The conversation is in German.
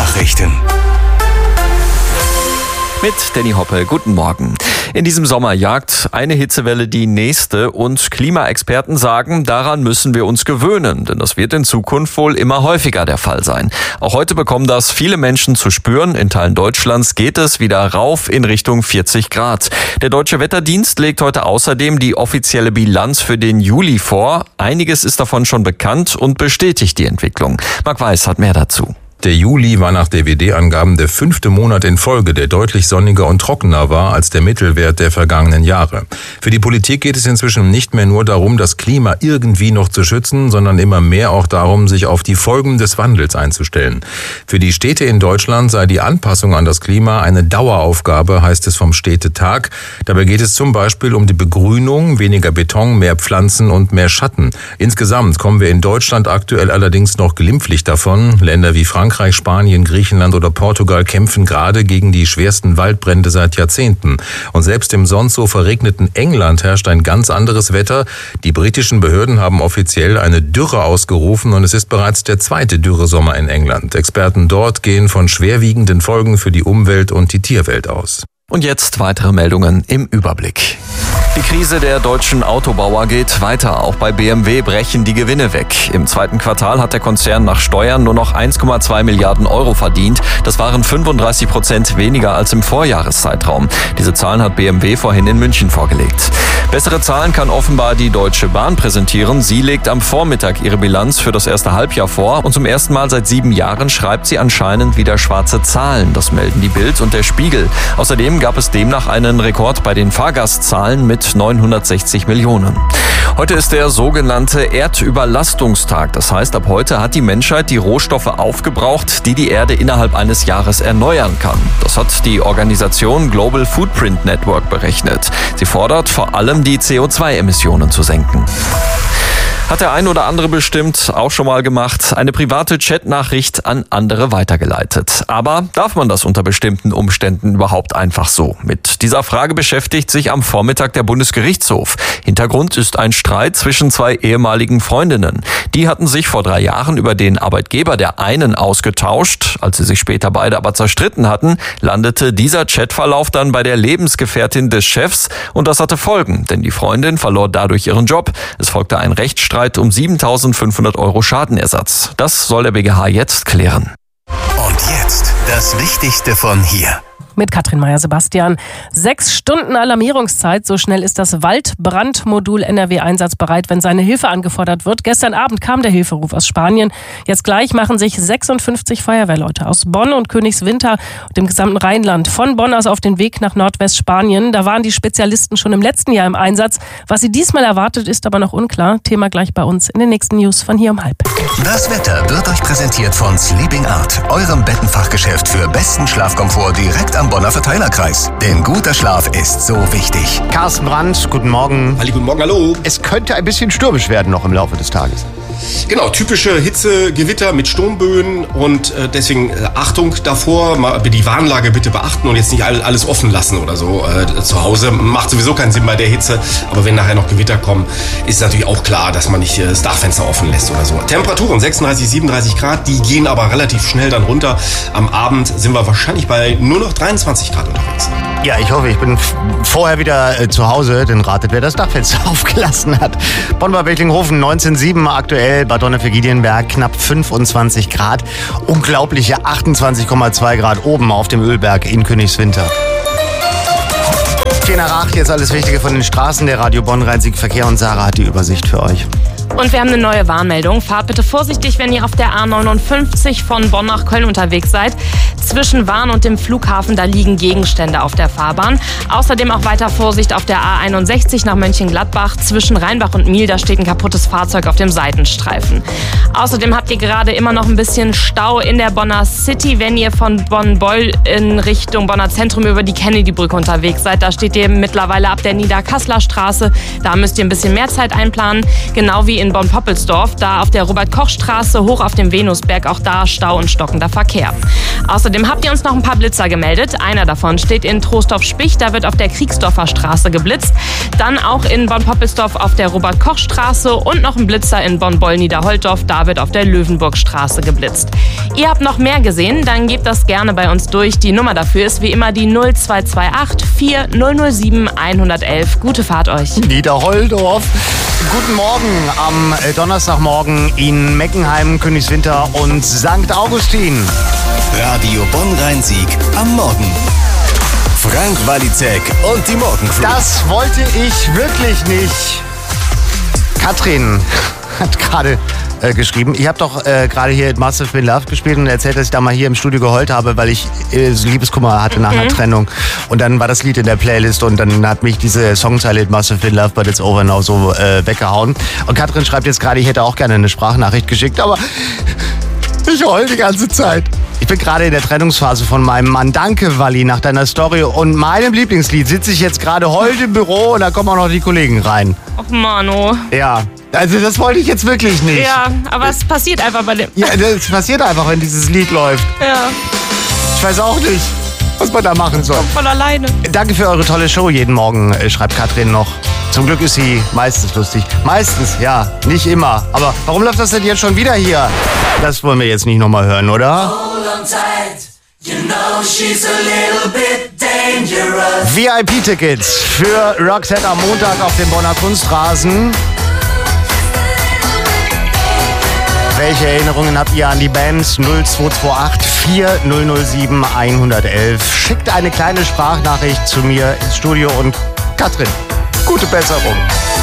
Nachrichten. Mit Danny Hoppe, guten Morgen. In diesem Sommer jagt eine Hitzewelle die nächste und Klimaexperten sagen, daran müssen wir uns gewöhnen, denn das wird in Zukunft wohl immer häufiger der Fall sein. Auch heute bekommen das viele Menschen zu spüren. In Teilen Deutschlands geht es wieder rauf in Richtung 40 Grad. Der Deutsche Wetterdienst legt heute außerdem die offizielle Bilanz für den Juli vor. Einiges ist davon schon bekannt und bestätigt die Entwicklung. Marc Weiß hat mehr dazu. Der Juli war nach DWD-Angaben der 5. Monat in Folge, der deutlich sonniger und trockener war als der Mittelwert der vergangenen Jahre. Für die Politik geht es inzwischen nicht mehr nur darum, das Klima irgendwie noch zu schützen, sondern immer mehr auch darum, sich auf die Folgen des Wandels einzustellen. Für die Städte in Deutschland sei die Anpassung an das Klima eine Daueraufgabe, heißt es vom Städtetag. Dabei geht es zum Beispiel um die Begrünung, weniger Beton, mehr Pflanzen und mehr Schatten. Insgesamt kommen wir in Deutschland aktuell allerdings noch glimpflich davon. Länder wie Frankreich, Spanien, Griechenland oder Portugal kämpfen gerade gegen die schwersten Waldbrände seit Jahrzehnten. Und selbst im sonst so verregneten England herrscht ein ganz anderes Wetter. Die britischen Behörden haben offiziell eine Dürre ausgerufen und es ist bereits der zweite Dürresommer in England. Experten dort gehen von schwerwiegenden Folgen für die Umwelt und die Tierwelt aus. Und jetzt weitere Meldungen im Überblick. Die Krise der deutschen Autobauer geht weiter. Auch bei BMW brechen die Gewinne weg. Im zweiten Quartal hat der Konzern nach Steuern nur noch 1,2 Milliarden Euro verdient. Das waren 35% weniger als im Vorjahreszeitraum. Diese Zahlen hat BMW vorhin in München vorgelegt. Bessere Zahlen kann offenbar die Deutsche Bahn präsentieren. Sie legt am Vormittag ihre Bilanz für das erste Halbjahr vor. Und zum ersten Mal seit 7 Jahren schreibt sie anscheinend wieder schwarze Zahlen. Das melden die Bild und der Spiegel. Außerdem gab es demnach einen Rekord bei den Fahrgastzahlen mit 960 Millionen. Heute ist der sogenannte Erdüberlastungstag. Das heißt, ab heute hat die Menschheit die Rohstoffe aufgebraucht, die die Erde innerhalb eines Jahres erneuern kann. Das hat die Organisation Global Footprint Network berechnet. Sie fordert vor allem, die CO2-Emissionen zu senken. Hat der ein oder andere bestimmt auch schon mal gemacht, eine private Chatnachricht an andere weitergeleitet. Aber darf man das unter bestimmten Umständen überhaupt einfach so? Mit dieser Frage beschäftigt sich am Vormittag der Bundesgerichtshof. Hintergrund ist ein Streit zwischen 2 ehemaligen Freundinnen. Die hatten sich vor 3 Jahren über den Arbeitgeber der einen ausgetauscht. Als sie sich später beide aber zerstritten hatten, landete dieser Chatverlauf dann bei der Lebensgefährtin des Chefs. Und das hatte Folgen, denn die Freundin verlor dadurch ihren Job. Es folgte ein Rechtsstreit um 7.500 Euro Schadenersatz. Das soll der BGH jetzt klären. Und jetzt das Wichtigste von hier. Mit Katrin Meyer-Sebastian. 6 Stunden Alarmierungszeit. So schnell ist das Waldbrandmodul NRW einsatzbereit, wenn seine Hilfe angefordert wird. Gestern Abend kam der Hilferuf aus Spanien. Jetzt gleich machen sich 56 Feuerwehrleute aus Bonn und Königswinter und dem gesamten Rheinland von Bonn aus auf den Weg nach Nordwestspanien. Da waren die Spezialisten schon im letzten Jahr im Einsatz. Was sie diesmal erwartet, ist aber noch unklar. Thema gleich bei uns in den nächsten News von hier um 12:30. Das Wetter wird euch präsentiert von Sleeping Art, eurem Bettenfachgeschäft für besten Schlafkomfort direkt am Bonner Verteilerkreis. Denn guter Schlaf ist so wichtig. Carsten Brandt, guten Morgen. Guten Morgen, hallo. Es könnte ein bisschen stürmisch werden noch im Laufe des Tages. Genau, typische Hitzegewitter mit Sturmböen und deswegen Achtung davor, mal die Warnlage bitte beachten und jetzt nicht alles offen lassen oder so. Zu Hause macht sowieso keinen Sinn bei der Hitze, aber wenn nachher noch Gewitter kommen, ist natürlich auch klar, dass man nicht das Dachfenster offen lässt oder so. Temperaturen 36, 37 Grad, die gehen aber relativ schnell dann runter. Am Abend sind wir wahrscheinlich bei nur noch 23 Grad unterwegs. Ja, ich hoffe, ich bin vorher wieder zu Hause, denn ratet, wer das Dachfenster aufgelassen hat. Bonn-Bad-Becklinghofen 19,7 aktuell, Bad Donnerfeld-Giedienberg knapp 25 Grad, unglaubliche 28,2 Grad oben auf dem Ölberg in Königswinter. 10 nach 8, jetzt alles Wichtige von den Straßen, der Radio Bonn Rhein-Sieg-Verkehr und Sarah hat die Übersicht für euch. Und wir haben eine neue Warnmeldung. Fahrt bitte vorsichtig, wenn ihr auf der A59 von Bonn nach Köln unterwegs seid. Zwischen Wahn und dem Flughafen, da liegen Gegenstände auf der Fahrbahn. Außerdem auch weiter Vorsicht auf der A61 nach Mönchengladbach. Zwischen Rheinbach und Miel, da steht ein kaputtes Fahrzeug auf dem Seitenstreifen. Außerdem habt ihr gerade immer noch ein bisschen Stau in der Bonner City, wenn ihr von Bonn-Beul in Richtung Bonner Zentrum über die Kennedy-Brücke unterwegs seid. Da steht ihr mittlerweile ab der Niederkasseler Straße. Da müsst ihr ein bisschen mehr Zeit einplanen. Genau wie in Bonn-Poppelsdorf, da auf der Robert-Koch-Straße hoch auf dem Venusberg, auch da Stau und stockender Verkehr. Außerdem Außerdem habt ihr uns noch ein paar Blitzer gemeldet. Einer davon steht in Troisdorf-Spich, da wird auf der Kriegsdorfer Straße geblitzt. Dann auch in Bonn-Poppelsdorf auf der Robert-Koch-Straße und noch ein Blitzer in Bonn-Boll-Niederholtorf, da wird auf der Löwenburg-Straße geblitzt. Ihr habt noch mehr gesehen, dann gebt das gerne bei uns durch. Die Nummer dafür ist wie immer die 0228 4007 111. Gute Fahrt euch. Niederholtorf. Guten Morgen am Donnerstagmorgen in Meckenheim, Königswinter und St. Augustin. Radio Bonn-Rhein-Sieg am Morgen. Frank Walizek und die Morgencrew. Das wollte ich wirklich nicht. Katrin hat gerade geschrieben. Ich habe doch gerade hier Massive in Love gespielt und erzählt, dass ich da mal hier im Studio geheult habe, weil ich Liebeskummer hatte nach einer Trennung. Und dann war das Lied in der Playlist und dann hat mich diese Songzeile Massive in Love, but it's over now so weggehauen. Und Katrin schreibt jetzt gerade, ich hätte auch gerne eine Sprachnachricht geschickt, aber ich heul die ganze Zeit. Ich bin gerade in der Trennungsphase von meinem Mann. Danke, Walli, nach deiner Story und meinem Lieblingslied sitze ich jetzt gerade heulend im Büro und da kommen auch noch die Kollegen rein. Och, Mano. Ja, also das wollte ich jetzt wirklich nicht. Ja, aber es passiert einfach bei dem. Ja, das passiert einfach, wenn dieses Lied läuft. Ja. Ich weiß auch nicht, was man da machen soll. Kommt von alleine. Danke für eure tolle Show jeden Morgen, schreibt Katrin noch. Zum Glück ist sie meistens lustig. Meistens, ja, nicht immer. Aber warum läuft das denn jetzt schon wieder hier? Das wollen wir jetzt nicht nochmal hören, oder? VIP-Tickets für Roxette am Montag auf dem Bonner Kunstrasen. Welche Erinnerungen habt ihr an die Bands? 0228 4007 111. Schickt eine kleine Sprachnachricht zu mir ins Studio und Katrin, gute Besserung.